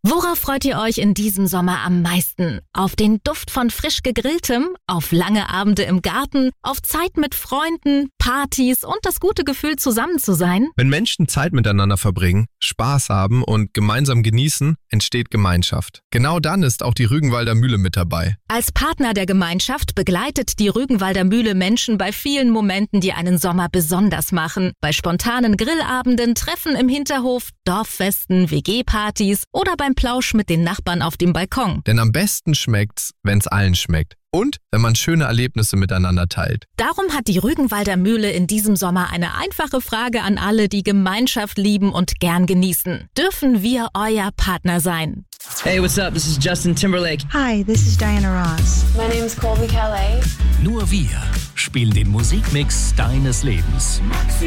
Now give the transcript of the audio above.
Worauf freut ihr euch in diesem Sommer am meisten? Auf den Duft von frisch gegrilltem? Auf lange Abende im Garten? Auf Zeit mit Freunden, Partys und das gute Gefühl, zusammen zu sein? Wenn Menschen Zeit miteinander verbringen, Spaß haben und gemeinsam genießen, entsteht Gemeinschaft. Genau dann ist auch die Rügenwalder Mühle mit dabei. Als Partner der Gemeinschaft begleitet die Rügenwalder Mühle Menschen bei vielen Momenten, die einen Sommer besonders machen. Bei spontanen Grillabenden, Treffen im Hinterhof, Dorffesten, WG-Partys oder beim Plausch mit den Nachbarn auf dem Balkon. Denn am besten schmeckt's, wenn's allen schmeckt. Und wenn man schöne Erlebnisse miteinander teilt. Darum hat die Rügenwalder Mühle in diesem Sommer eine einfache Frage an alle, die Gemeinschaft lieben und gern genießen. Dürfen wir euer Partner sein? Hey, what's up? This is Justin Timberlake. Hi, this is Diana Ross. My name's Colby Calais. Nur wir spielen den Musikmix deines Lebens.